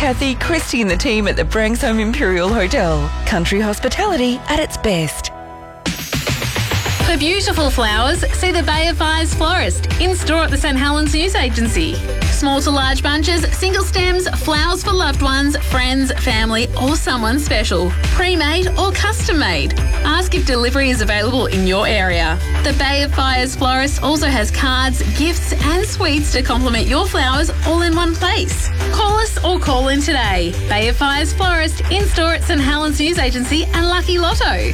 Kathy, Christy and the team at the Branksome Imperial Hotel. Country hospitality at its best. For beautiful flowers, see the Bay of Fires florist in store at the St Helens News Agency. Small to large bunches, single stems, flowers for loved ones, friends, family or someone special. Pre-made or custom made. Ask if delivery is available in your area. The Bay of Fires florist also has cards, gifts and sweets to complement your flowers all in one place. Call us or call in today. Bay of Fires florist in store at St Helens News Agency and Lucky Lotto.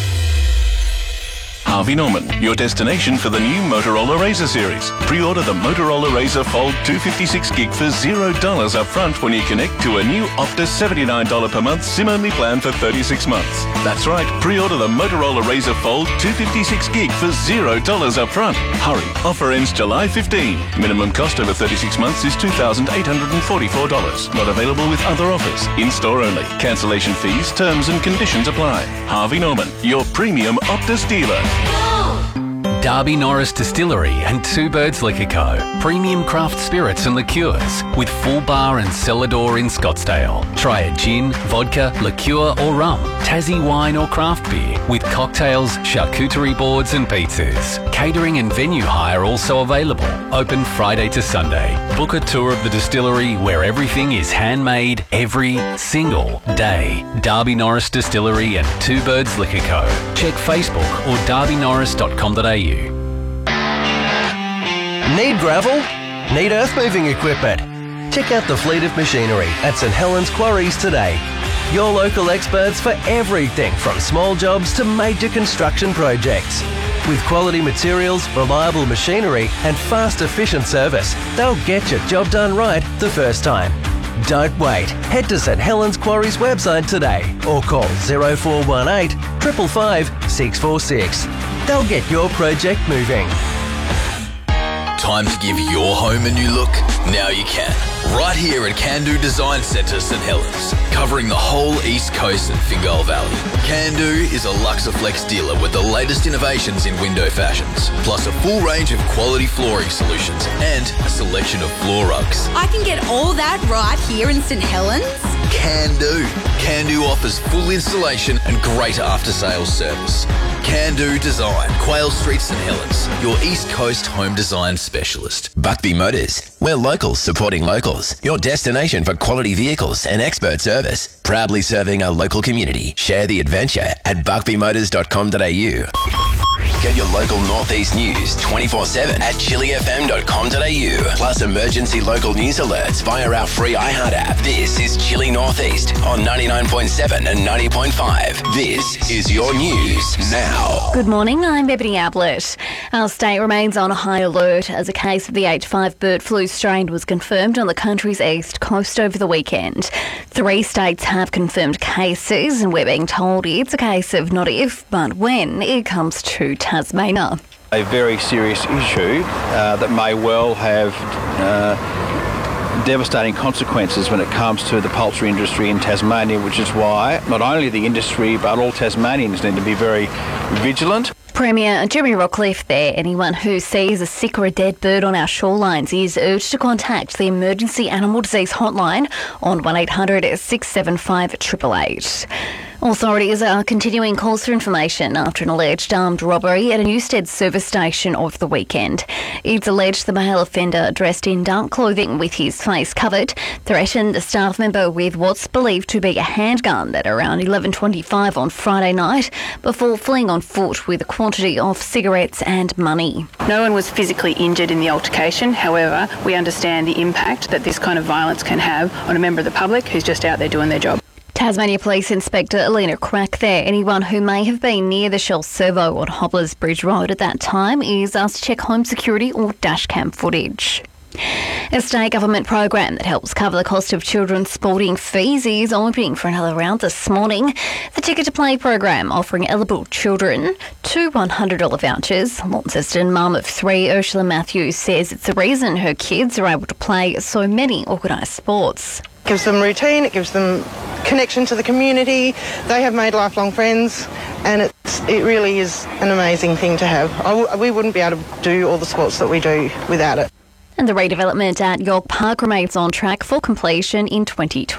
Harvey Norman, your destination for the new Motorola Razr series. Pre-order the Motorola Razr Fold 256GB for $0 up front when you connect to a new Optus $79 per month SIM-only plan for 36 months. That's right, pre-order the Motorola Razr Fold 256GB for $0 up front. Hurry, offer ends July 15. Minimum cost over 36 months is $2,844. Not available with other offers. In-store only. Cancellation fees, terms and conditions apply. Harvey Norman, your premium Optus dealer. Darby Norris Distillery and Two Birds Liquor Co. Premium craft spirits and liqueurs with full bar and cellar door in Scottsdale. Try a gin, vodka, liqueur or rum, Tassie wine or craft beer with cocktails, charcuterie boards and pizzas. Catering and venue hire also available. Open Friday to Sunday. Book a tour of the distillery where everything is handmade every single day. Darby Norris Distillery and Two Birds Liquor Co. Check Facebook or darbynorris.com.au. Need gravel? Need earth-moving equipment? Check out the fleet of machinery at St Helens Quarries today. Your local experts for everything from small jobs to major construction projects. With quality materials, reliable machinery and fast, efficient service, they'll get your job done right the first time. Don't wait. Head to St Helens Quarries website today or call 0418 555 646. They'll get your project moving. Time to give your home a new look? Now you can. Right here at Can-Do Design Centre St Helens, covering the whole East Coast and Fingal Valley. Can-Do is a Luxaflex dealer with the latest innovations in window fashions, plus a full range of quality flooring solutions and a selection of floor rugs. I can get all that right here in St Helens? Can-Do. Can-Do offers full installation and great after-sales service. Can-Do Design, Quayle Street, St Helens, your East Coast home design specialist. Buckby Motors, we're locals supporting locals. Your destination for quality vehicles and expert service. Proudly serving our local community. Share the adventure at buckbymotors.com.au. Get your local Northeast news 24/7 at chilifm.com.au. Plus emergency local news alerts via our free iHeart app. This is Chili Northeast on 99.7 and 90.5. This is your news now. Good morning, I'm Ebony Ablett. Our state remains on high alert as a case of the H5 bird flu strain was confirmed on the country's east coast over the weekend. 3 states have confirmed cases and we're being told it's a case of not if, but when it comes to Tasmania. A very serious issue that may well have devastating consequences when it comes to the poultry industry in Tasmania, which is why not only the industry but all Tasmanians need to be very vigilant. Premier Jeremy Rockcliffe there. Anyone who sees a sick or a dead bird on our shorelines is urged to contact the Emergency Animal Disease Hotline on 1800 675 888. Authorities are continuing calls for information after an alleged armed robbery at a Newstead service station over the weekend. It's alleged the male offender, dressed in dark clothing with his face covered, threatened a staff member with what's believed to be a handgun at around 11:25 on Friday night before fleeing on foot with a quantity of cigarettes and money. No one was physically injured in the altercation. However, we understand the impact that this kind of violence can have on a member of the public who's just out there doing their job. Tasmania Police Inspector Alina Crack there. Anyone who may have been near the Shell Servo on Hobblers Bridge Road at that time is asked to check home security or dashcam footage. A state government program that helps cover the cost of children's sporting fees is opening for another round this morning. The Ticket to Play program offering eligible children 2 $100 vouchers. Launceston mum of 3, Ursula Matthews, says it's the reason her kids are able to play so many organised sports. It gives them routine, it gives them connection to the community. They have made lifelong friends and it really is an amazing thing to have. We wouldn't be able to do all the sports that we do without it. And the redevelopment at York Park remains on track for completion in 2020.